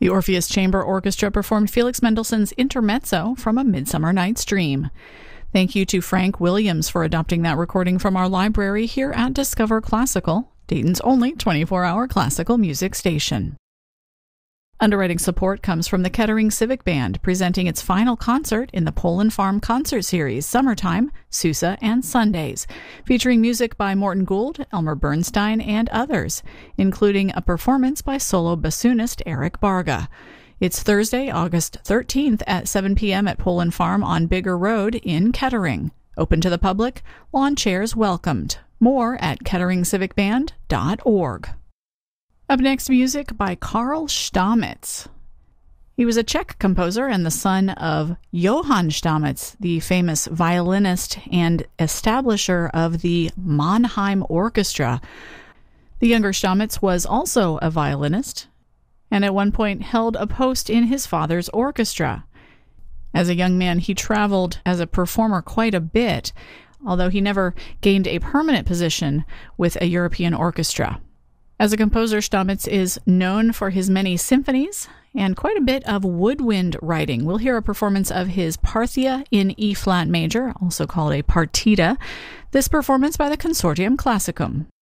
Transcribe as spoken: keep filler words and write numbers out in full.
The Orpheus Chamber Orchestra performed Felix Mendelssohn's Intermezzo from A Midsummer Night's Dream. Thank you to Frank Williams for adopting that recording from our library here at Discover Classical, Dayton's only twenty-four hour classical music station. Underwriting support comes from the Kettering Civic Band, presenting its final concert in the Poland Farm Concert Series, Summertime, Sousa, and Sundays, featuring music by Morton Gould, Elmer Bernstein, and others, including a performance by solo bassoonist Eric Barga. It's Thursday, August thirteenth at seven p.m. at Poland Farm on Bigger Road in Kettering. Open to the public, lawn chairs welcomed. More at kettering civic band dot org. Up next, music by Karl Stamitz. He was a Czech composer and the son of Johann Stamitz, the famous violinist and establisher of the Mannheim Orchestra. The younger Stamitz was also a violinist, and at one point held a post in his father's orchestra. As a young man, he traveled as a performer quite a bit, although he never gained a permanent position with a European orchestra. As a composer, Stamitz is known for his many symphonies and quite a bit of woodwind writing. We'll hear a performance of his Parthia in E-flat major, also called a partita, this performance by the Consortium Classicum.